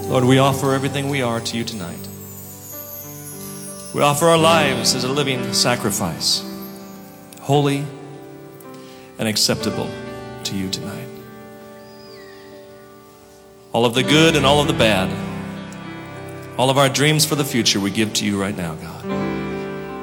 Lord, we offer everything we are to you tonight. We offer our lives as a living sacrifice, holy and acceptable to you tonight. All of the good and all of the bad, all of our dreams for the future we give to you right now, God.